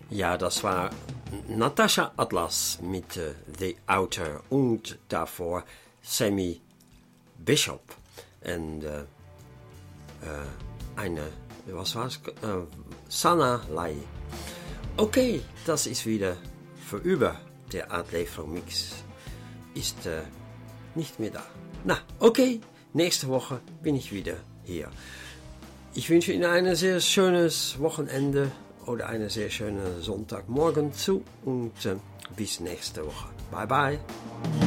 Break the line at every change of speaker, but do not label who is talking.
Ja, das war Natascha Atlas mit The Outer und davor Sammy Bishop und Sanna Lai. Okay, das ist wieder vorüber. Der Adley-Mix ist nicht mehr da. Na, okay, nächste Woche bin ich wieder hier. Ich wünsche Ihnen ein sehr schönes Wochenende oder einen sehr schönen Sonntagmorgen zu und bis nächste Woche. Bye bye.